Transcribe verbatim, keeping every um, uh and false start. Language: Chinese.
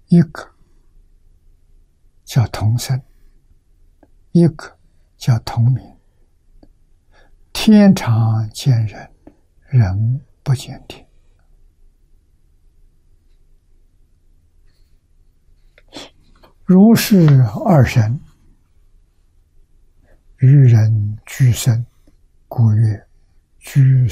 一个叫同生，一个叫同名。天常见人，人不见天。如是二神，与人俱生，故曰：居